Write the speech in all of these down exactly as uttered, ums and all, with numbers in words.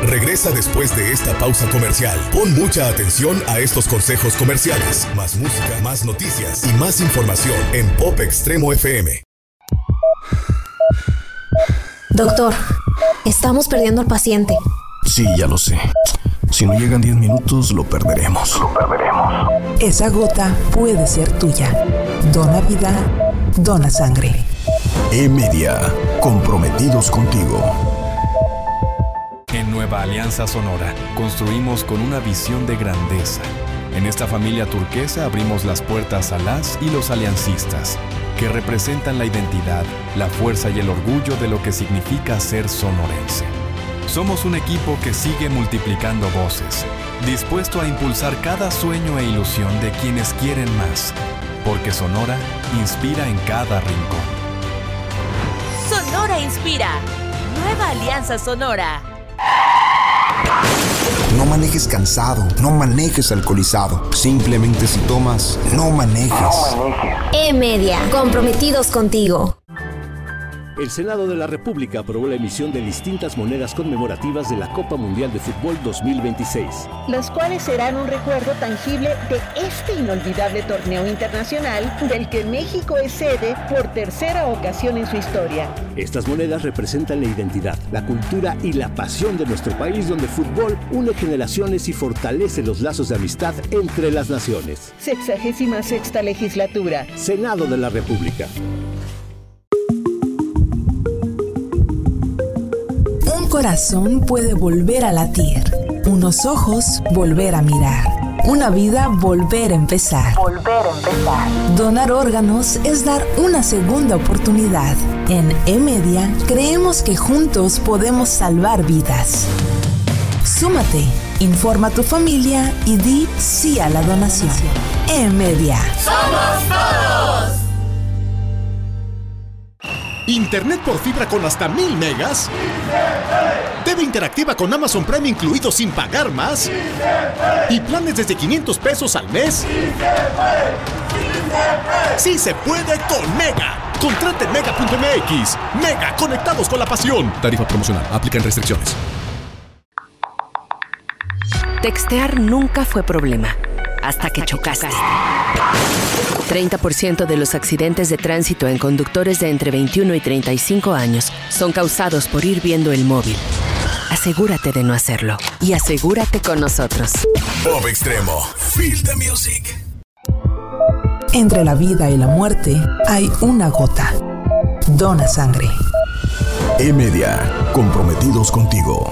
regresa después de esta pausa comercial. Pon mucha atención a estos consejos comerciales. Más música, más noticias y más información en Pop Extremo F M. Doctor, estamos perdiendo al paciente. Sí, ya lo sé. Si no llegan diez minutos, lo perderemos. Lo perderemos. Esa gota puede ser tuya. Dona vida, dona sangre. E-Media, comprometidos contigo. En Nueva Alianza Sonora, construimos con una visión de grandeza. En esta familia turquesa abrimos las puertas a las y los aliancistas, que representan la identidad, la fuerza y el orgullo de lo que significa ser sonorense. Somos un equipo que sigue multiplicando voces, dispuesto a impulsar cada sueño e ilusión de quienes quieren más, porque Sonora inspira en cada rincón. Sonora inspira. Nueva Alianza Sonora. No manejes cansado, no manejes alcoholizado. Simplemente si tomas, no manejes. No manejes. E-Media, comprometidos contigo. El Senado de la República aprobó la emisión de distintas monedas conmemorativas de la Copa Mundial de Fútbol dos mil veintiséis. Las cuales serán un recuerdo tangible de este inolvidable torneo internacional del que México es sede por tercera ocasión en su historia. Estas monedas representan la identidad, la cultura y la pasión de nuestro país, donde el fútbol une generaciones y fortalece los lazos de amistad entre las naciones. Sexagésima sexta legislatura. Senado de la República. Un corazón puede volver a latir, unos ojos volver a mirar, una vida volver a empezar. Volver a empezar. Donar órganos es dar una segunda oportunidad. En E-Media creemos que juntos podemos salvar vidas. Súmate, informa a tu familia y di sí a la donación. E-Media. ¡Somos todos! Internet por fibra con hasta mil megas. T V interactiva con Amazon Prime incluido sin pagar más. Y planes desde quinientos pesos al mes. Sí se puede con Mega. Contrate en mega punto m x. Mega, conectados con la pasión. Tarifa promocional. Aplican restricciones. Textear nunca fue problema, hasta que chocaste. treinta por ciento de los accidentes de tránsito en conductores de entre veintiuno y treinta y cinco años son causados por ir viendo el móvil. Asegúrate de no hacerlo y asegúrate con nosotros. Pop Extremo. Feel the music. Entre la vida y la muerte hay una gota. Dona sangre. E-Media, comprometidos contigo.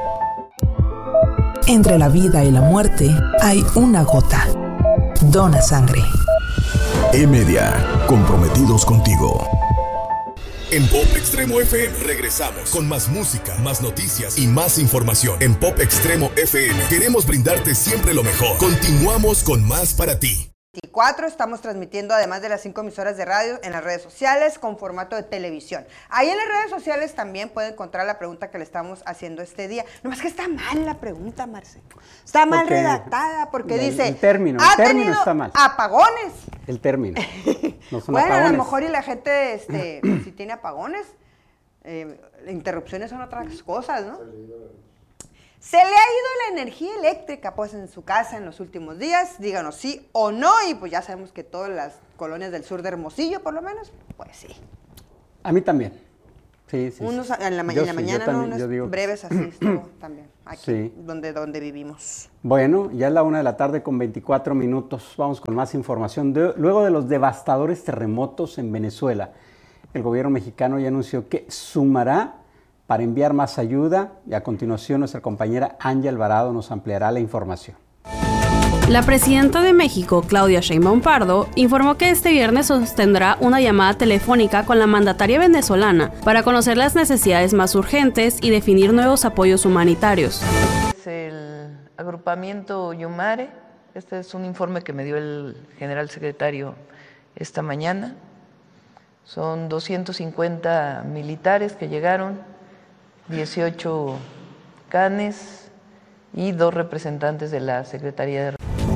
Entre la vida y la muerte hay una gota. Dona sangre. E-Media, comprometidos contigo. En Pop Extremo F M regresamos con más música, más noticias y más información. En Pop Extremo F M queremos brindarte siempre lo mejor. Continuamos con más para ti. veinticuatro, estamos transmitiendo además de las cinco emisoras de radio en las redes sociales con formato de televisión. Ahí en las redes sociales también pueden encontrar la pregunta que le estamos haciendo este día. Nomás que está mal la pregunta, Marce. Está mal porque redactada porque el, dice... El término, ha el término tenido está mal. apagones. El término. No son bueno, apagones. a lo mejor y la gente, este, si tiene apagones, eh, interrupciones son otras cosas, ¿no? Se le ha ido la energía eléctrica, pues, en su casa en los últimos días. Díganos sí o no, y pues ya sabemos que todas las colonias del sur de Hermosillo, por lo menos, pues sí. A mí también. Sí, sí. Unos sí. en la, ma- Yo en la sí, mañana, también, ¿no? Unas digo, breves así estuvo también, aquí, sí. donde, donde vivimos. Bueno, ya es la una de la tarde con veinticuatro minutos. Vamos con más información. De, luego de los devastadores terremotos en Venezuela, el gobierno mexicano ya anunció que sumará para enviar más ayuda, y a continuación nuestra compañera Anya Alvarado nos ampliará la información. La presidenta de México, Claudia Sheinbaum Pardo, informó que este viernes sostendrá una llamada telefónica con la mandataria venezolana para conocer las necesidades más urgentes y definir nuevos apoyos humanitarios. Es el agrupamiento Yumare. Este es un informe que me dio el general secretario esta mañana. Son doscientos cincuenta militares que llegaron, dieciocho canes y dos representantes de la Secretaría de...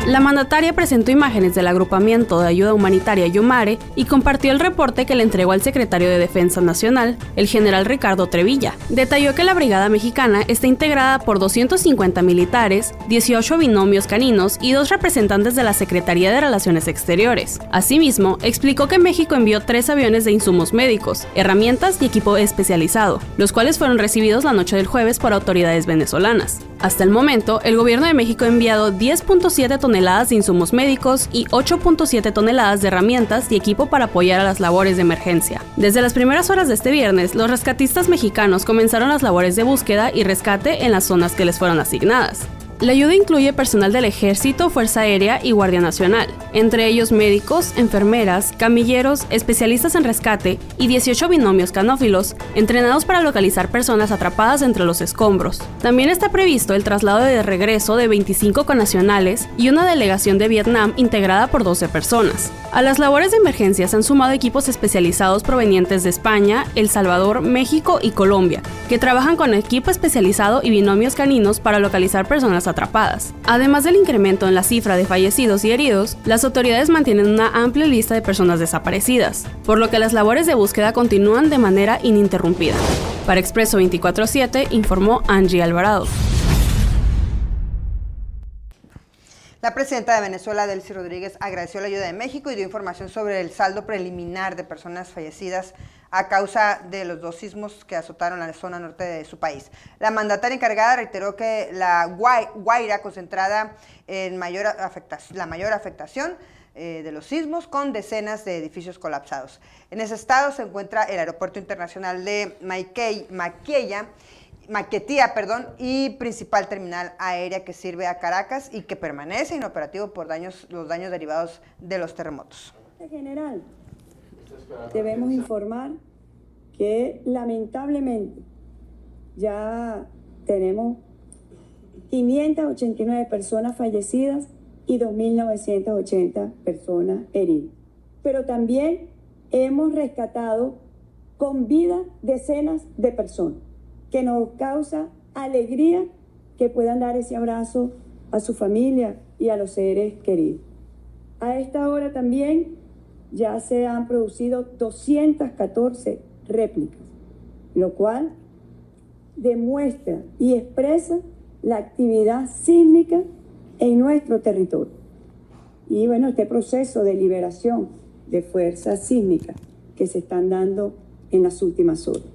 La mandataria presentó imágenes del agrupamiento de ayuda humanitaria Yumare y compartió el reporte que le entregó al secretario de Defensa Nacional, el general Ricardo Trevilla. Detalló que la brigada mexicana está integrada por doscientos cincuenta militares, dieciocho binomios caninos y dos representantes de la Secretaría de Relaciones Exteriores. Asimismo, explicó que México envió tres aviones de insumos médicos, herramientas y equipo especializado, los cuales fueron recibidos la noche del jueves por autoridades venezolanas. Hasta el momento, el gobierno de México ha enviado diez punto siete toneladas de insumos médicos y ocho punto siete toneladas de herramientas y equipo para apoyar a las labores de emergencia. Desde las primeras horas de este viernes, los rescatistas mexicanos comenzaron las labores de búsqueda y rescate en las zonas que les fueron asignadas. La ayuda incluye personal del Ejército, Fuerza Aérea y Guardia Nacional, entre ellos médicos, enfermeras, camilleros, especialistas en rescate y dieciocho binomios canófilos, entrenados para localizar personas atrapadas entre los escombros. También está previsto el traslado de regreso de veinticinco connacionales y una delegación de Vietnam integrada por doce personas. A las labores de emergencia se han sumado equipos especializados provenientes de España, El Salvador, México y Colombia, que trabajan con equipo especializado y binomios caninos para localizar personas atrapadas. Además del incremento en la cifra de fallecidos y heridos, las autoridades mantienen una amplia lista de personas desaparecidas, por lo que las labores de búsqueda continúan de manera ininterrumpida. Para Expreso veinticuatro siete informó Angie Alvarado. La presidenta de Venezuela, Delcy Rodríguez, agradeció la ayuda de México y dio información sobre el saldo preliminar de personas fallecidas a causa de los dos sismos que azotaron la zona norte de su país. La mandataria encargada reiteró que la Guaira concentrada en mayor afectación, la mayor afectación eh, de los sismos, con decenas de edificios colapsados. En ese estado se encuentra el Aeropuerto Internacional de Maiquetía, Maiquetía, perdón, y principal terminal aérea que sirve a Caracas y que permanece inoperativo por daños, los daños derivados de los terremotos. En general, debemos informar que lamentablemente ya tenemos quinientas ochenta y nueve personas fallecidas y dos mil novecientas ochenta personas heridas. Pero también hemos rescatado con vida decenas de personas, que nos causa alegría que puedan dar ese abrazo a su familia y a los seres queridos. A esta hora también ya se han producido doscientas catorce réplicas, lo cual demuestra y expresa la actividad sísmica en nuestro territorio. Y bueno, este proceso de liberación de fuerzas sísmicas que se están dando en las últimas horas.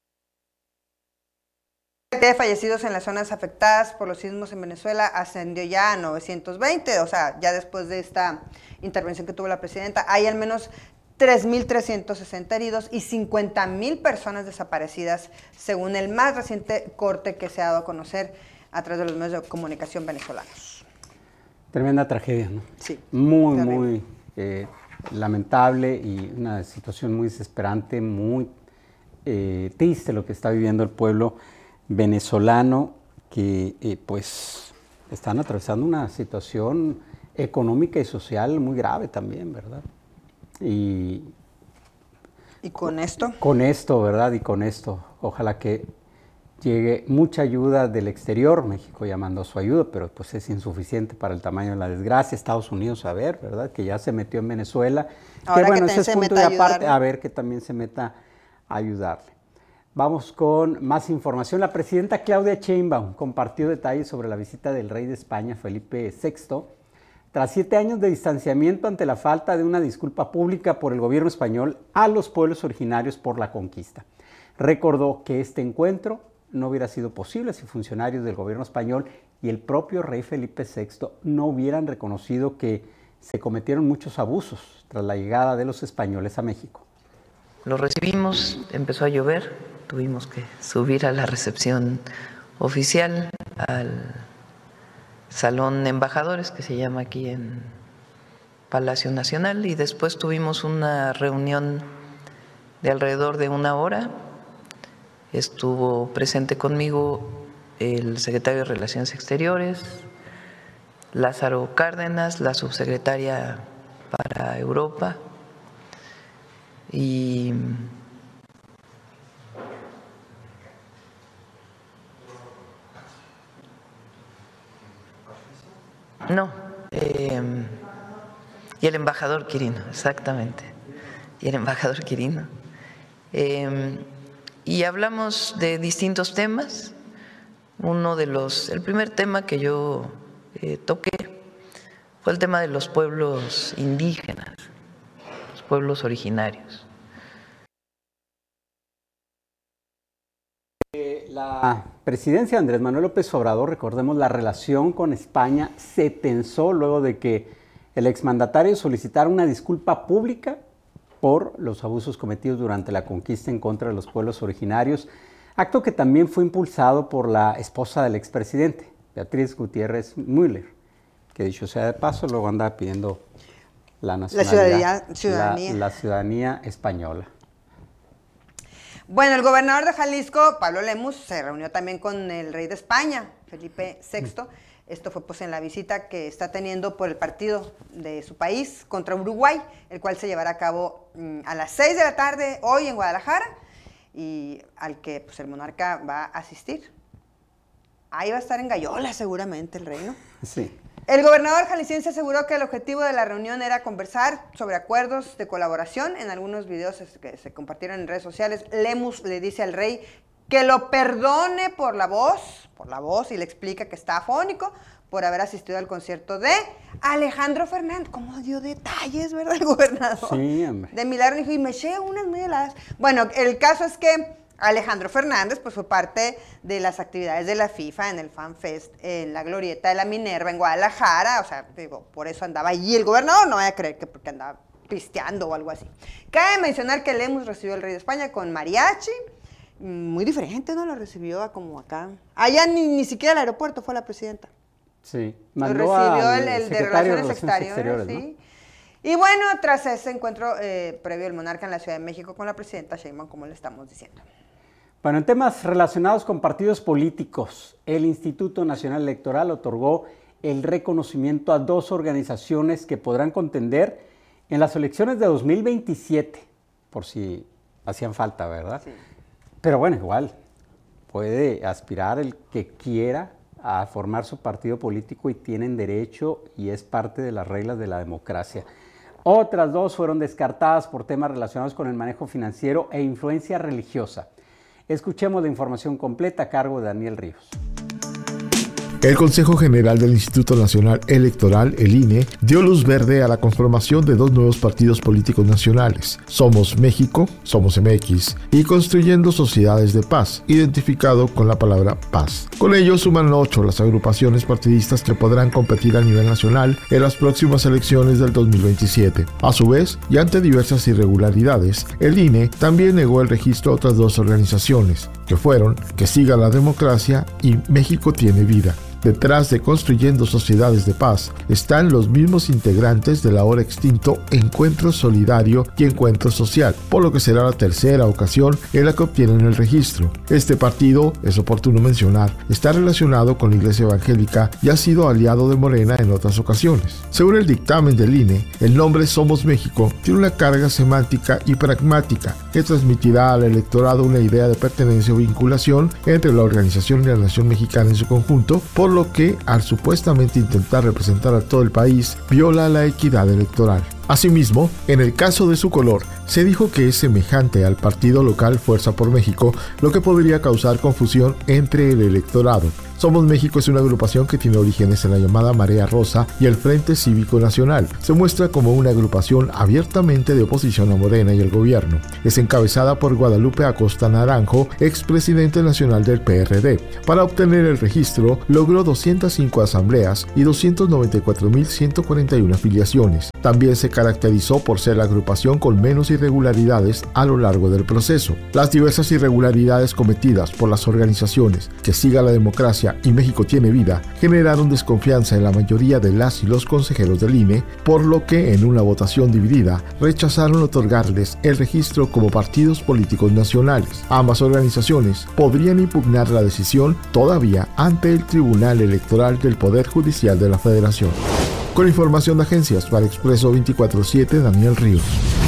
La cantidad de fallecidos en las zonas afectadas por los sismos en Venezuela ascendió ya a novecientos veinte, o sea, ya después de esta intervención que tuvo la presidenta, hay al menos tres mil trescientos sesenta heridos y cincuenta mil personas desaparecidas, según el más reciente corte que se ha dado a conocer a través de los medios de comunicación venezolanos. Tremenda tragedia, ¿no? Sí. Muy, terrible. muy eh, lamentable y una situación muy desesperante, muy eh, triste lo que está viviendo el pueblo venezolano, que eh, pues están atravesando una situación económica y social muy grave también, ¿verdad? Y, ¿Y con esto? Con esto, ¿verdad? Y con esto, ojalá que llegue mucha ayuda del exterior. México ya mandó su ayuda, pero pues es insuficiente para el tamaño de la desgracia. Estados Unidos, a ver, ¿verdad? Que ya se metió en Venezuela. Ahora que bueno, que ese es se punto meta de a aparte, ayudar. a ver que también se meta a ayudarle. Vamos con más información. La presidenta Claudia Sheinbaum compartió detalles sobre la visita del rey de España, Felipe sexto, tras siete años de distanciamiento ante la falta de una disculpa pública por el gobierno español a los pueblos originarios por la conquista. Recordó que este encuentro no hubiera sido posible si funcionarios del gobierno español y el propio rey Felipe sexto no hubieran reconocido que se cometieron muchos abusos tras la llegada de los españoles a México. Lo recibimos, empezó a llover, tuvimos que subir a la recepción oficial, al Salón Embajadores, que se llama aquí en Palacio Nacional, y después tuvimos una reunión de alrededor de una hora. Estuvo presente conmigo el secretario de Relaciones Exteriores, Lázaro Cárdenas, la subsecretaria para Europa, y no, eh, eh, y el embajador Quirino, exactamente, y el embajador Quirino. Eh, y hablamos de distintos temas. Uno de los, el primer tema que yo eh, toqué fue el tema de los pueblos indígenas, los pueblos originarios. La presidencia de Andrés Manuel López Obrador, recordemos, la relación con España se tensó luego de que el exmandatario solicitara una disculpa pública por los abusos cometidos durante la conquista en contra de los pueblos originarios, acto que también fue impulsado por la esposa del expresidente, Beatriz Gutiérrez Müller, que dicho sea de paso, luego anda pidiendo la nacionalidad, la ciudadanía, la, la ciudadanía española. Bueno, el gobernador de Jalisco, Pablo Lemus, se reunió también con el rey de España, Felipe sexto. Esto fue pues en la visita que está teniendo por el partido de su país contra Uruguay, el cual se llevará a cabo mmm, a las seis de la tarde hoy en Guadalajara y al que pues el monarca va a asistir. Ahí va a estar en Gallola seguramente el rey, ¿no? Sí. El gobernador jalisciense aseguró que el objetivo de la reunión era conversar sobre acuerdos de colaboración. En algunos videos que se compartieron en redes sociales, Lemus le dice al rey que lo perdone por la voz, por la voz, y le explica que está afónico por haber asistido al concierto de Alejandro Fernández. ¿Cómo dio detalles, verdad, el gobernador? Sí, hombre. De milagro dijo, y me eché unas muy heladas. Bueno, el caso es que Alejandro Fernández pues fue parte de las actividades de la FIFA en el Fan Fest en la Glorieta de la Minerva en Guadalajara, o sea, digo, por eso andaba allí el gobernador, no voy a creer que porque andaba pisteando o algo así. Cabe mencionar que Lemus recibió al rey de España con mariachi, muy diferente, ¿no? Lo recibió a como acá. Allá ni, ni siquiera al aeropuerto fue la presidenta. Sí, mandó lo recibió el, el de Relaciones, Relaciones Exteriores, exteriores ¿sí? ¿no? Y bueno, tras ese encuentro eh, previo el monarca en la Ciudad de México con la presidenta Sheinbaum, como le estamos diciendo. Bueno, en temas relacionados con partidos políticos, el Instituto Nacional Electoral otorgó el reconocimiento a dos organizaciones que podrán contender en las elecciones de dos mil veintisiete, por si hacían falta, ¿verdad? Sí. Pero bueno, igual, puede aspirar el que quiera a formar su partido político y tienen derecho y es parte de las reglas de la democracia. Otras dos fueron descartadas por temas relacionados con el manejo financiero e influencia religiosa. Escuchemos la información completa a cargo de Daniel Ríos. El Consejo General del Instituto Nacional Electoral, el I N E, dio luz verde a la conformación de dos nuevos partidos políticos nacionales, Somos México, Somos M X, y Construyendo Sociedades de Paz, identificado con la palabra paz. Con ello suman ocho las agrupaciones partidistas que podrán competir a nivel nacional en las próximas elecciones del dos mil veintisiete. A su vez, y ante diversas irregularidades, el I N E también negó el registro a otras dos organizaciones, que fueron Que Siga la Democracia y México Tiene Vida. Detrás de Construyendo Sociedades de Paz están los mismos integrantes del ahora extinto Encuentro Solidario y Encuentro Social, por lo que será la tercera ocasión en la que obtienen el registro. Este partido, es oportuno mencionar, está relacionado con la Iglesia Evangélica y ha sido aliado de Morena en otras ocasiones. Según el dictamen del I N E, el nombre Somos México tiene una carga semántica y pragmática que transmitirá al electorado una idea de pertenencia o vinculación entre la organización y la nación mexicana en su conjunto, por lo que, al supuestamente intentar representar a todo el país, viola la equidad electoral. Asimismo, en el caso de su color, se dijo que es semejante al partido local Fuerza por México, lo que podría causar confusión entre el electorado. Somos México es una agrupación que tiene orígenes en la llamada Marea Rosa y el Frente Cívico Nacional. Se muestra como una agrupación abiertamente de oposición a Morena y el gobierno. Es encabezada por Guadalupe Acosta Naranjo, expresidente nacional del P R D. Para obtener el registro, logró doscientas cinco asambleas y doscientos noventa y cuatro mil ciento cuarenta y una afiliaciones. También se caracterizó por ser la agrupación con menos irregularidades a lo largo del proceso. Las diversas irregularidades cometidas por las organizaciones Que Siga la Democracia y México Tiene Vida generaron desconfianza en la mayoría de las y los consejeros del I N E, por lo que en una votación dividida rechazaron otorgarles el registro como partidos políticos nacionales. Ambas organizaciones podrían impugnar la decisión todavía ante el Tribunal Electoral del Poder Judicial de la Federación. Con información de agencias para Expreso veinticuatro siete, Daniel Ríos.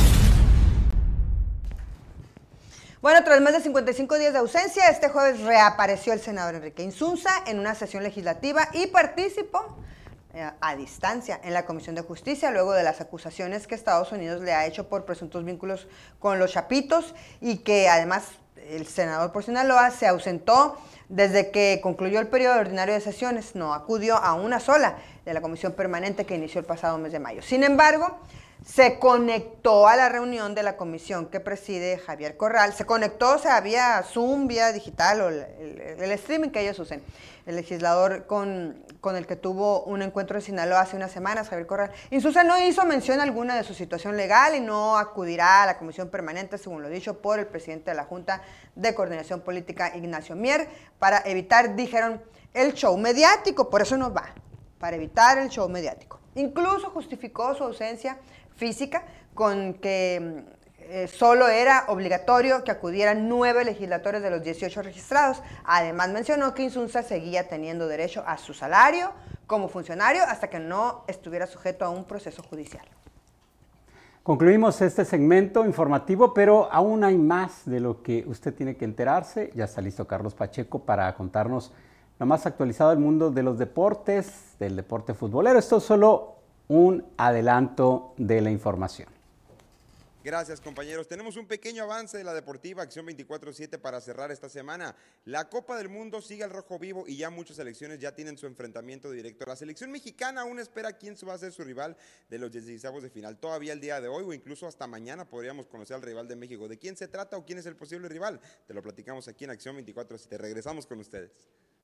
Bueno, tras más de cincuenta y cinco días de ausencia, este jueves reapareció el senador Enrique Insunza en una sesión legislativa y participó eh, a distancia en la Comisión de Justicia, luego de las acusaciones que Estados Unidos le ha hecho por presuntos vínculos con los Chapitos, y que además el senador por Sinaloa se ausentó desde que concluyó el periodo ordinario de sesiones, no acudió a una sola de la comisión permanente que inició el pasado mes de mayo. Sin embargo, se conectó a la reunión de la comisión que preside Javier Corral, se conectó, o sea, vía Zoom, vía digital o el, el, el streaming que ellos usen. El legislador con, con el que tuvo un encuentro en Sinaloa hace unas semanas, Javier Corral, Insulza no hizo mención alguna de su situación legal y no acudirá a la comisión permanente, según lo dicho por el presidente de la Junta de Coordinación Política, Ignacio Mier, para evitar, dijeron, el show mediático, por eso no va, para evitar el show mediático. Incluso justificó su ausencia física con que eh, solo era obligatorio que acudieran nueve legisladores de los dieciocho registrados. Además mencionó que Insunza seguía teniendo derecho a su salario como funcionario hasta que no estuviera sujeto a un proceso judicial. Concluimos este segmento informativo, pero aún hay más de lo que usted tiene que enterarse. Ya está listo Carlos Pacheco para contarnos lo más actualizado del mundo de los deportes, del deporte futbolero. Esto es solo un adelanto de la información. Gracias, compañeros. Tenemos un pequeño avance de la deportiva Acción veinticuatro siete para cerrar esta semana. La Copa del Mundo sigue al rojo vivo y ya muchas selecciones ya tienen su enfrentamiento directo. La selección mexicana aún espera quién va a ser su rival de los dieciseisavos de final. Todavía el día de hoy o incluso hasta mañana podríamos conocer al rival de México. ¿De quién se trata o quién es el posible rival? Te lo platicamos aquí en Acción veinticuatro siete. Regresamos con ustedes.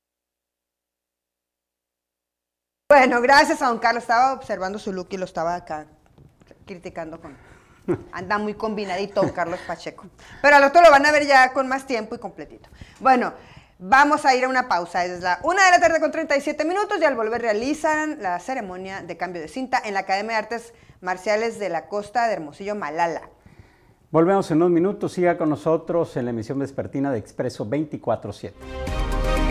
Bueno, gracias a don Carlos. Estaba observando su look y lo estaba acá criticando con... Anda muy combinadito don Carlos Pacheco. Pero al otro lo van a ver ya con más tiempo y completito. Bueno, vamos a ir a una pausa. Es la una de la tarde con treinta y siete minutos y al volver realizan la ceremonia de cambio de cinta en la Academia de Artes Marciales de la Costa de Hermosillo, Malala. Volvemos en unos minutos. Siga con nosotros en la emisión vespertina de Expreso veinticuatro siete.